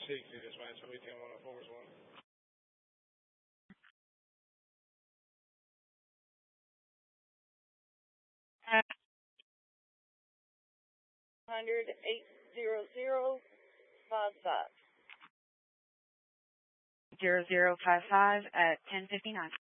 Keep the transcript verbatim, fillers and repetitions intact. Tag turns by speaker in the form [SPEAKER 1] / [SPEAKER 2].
[SPEAKER 1] sixty, dispatch, O B ten one oh four is one.
[SPEAKER 2] Hundred eight zero zero five five.
[SPEAKER 3] Zero zero five five at ten fifty nine.